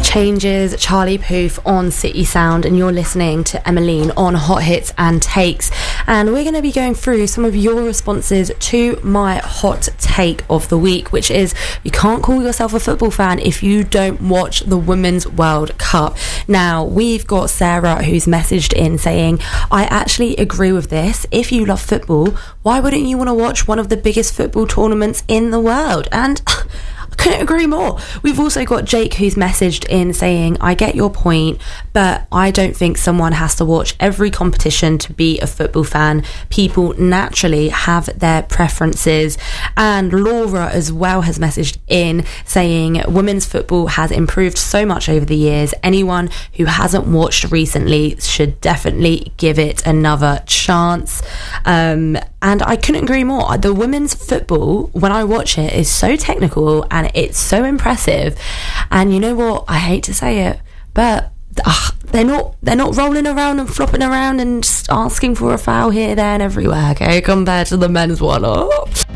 Changes, Charlie Puth on City Sound, and you're listening to Emmeline on Hot Hits and Takes, and we're going to be going through some of your responses to my hot take of the week, which is you can't call yourself a football fan if you don't watch the Women's World Cup. Now, we've got Sarah who's messaged in saying, I actually agree with this. If you love football, why wouldn't you want to watch one of the biggest football tournaments in the world? And couldn't agree more. We've also got Jake who's messaged in saying, I get your point, but I don't think someone has to watch every competition to be a football fan. People naturally have their preferences. And Laura as well has messaged in saying, women's football has improved so much over the years. Anyone who hasn't watched recently should definitely give it another chance. And I couldn't agree more. The women's football, when I watch it, is so technical and it's so impressive. And you know what? I hate to say it, but they're not rolling around and flopping around and just asking for a foul here, there and everywhere, okay, compared to the men's one.